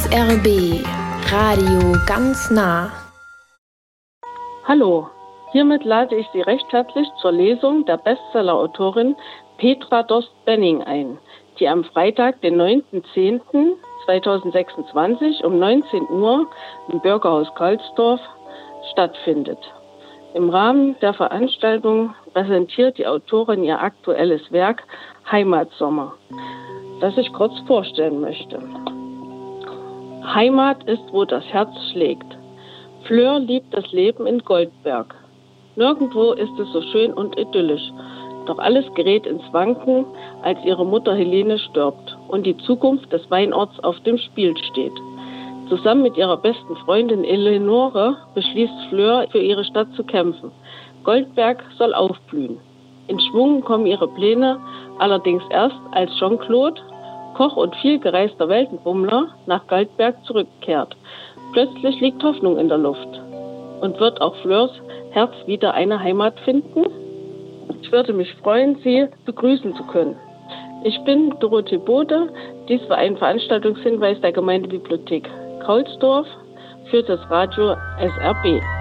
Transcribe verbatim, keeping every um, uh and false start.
R B Radio ganz nah. Hallo, hiermit lade ich Sie recht herzlich zur Lesung der Bestseller-Autorin Petra Dost-Benning ein, die am Freitag, den neunten zehnten zweitausendsechsundzwanzig um neunzehn Uhr im Bürgerhaus Karlsdorf stattfindet. Im Rahmen der Veranstaltung präsentiert die Autorin ihr aktuelles Werk Heimatsommer, das ich kurz vorstellen möchte. Heimat ist, wo das Herz schlägt. Fleur liebt das Leben in Goldberg. Nirgendwo ist es so schön und idyllisch. Doch alles gerät ins Wanken, als ihre Mutter Helene stirbt und die Zukunft des Weinorts auf dem Spiel steht. Zusammen mit ihrer besten Freundin Eleonore beschließt Fleur, für ihre Stadt zu kämpfen. Goldberg soll aufblühen. In Schwung kommen ihre Pläne, allerdings erst, als Jean-Claude, Koch und vielgereister Weltenbummler, nach Goldberg zurückkehrt. Plötzlich liegt Hoffnung in der Luft. Und wird auch Fleurs Herz wieder eine Heimat finden? Ich würde mich freuen, Sie begrüßen zu können. Ich bin Dorothee Bode. Dies war ein Veranstaltungshinweis der Gemeindebibliothek Kaulsdorf für das Radio S R B.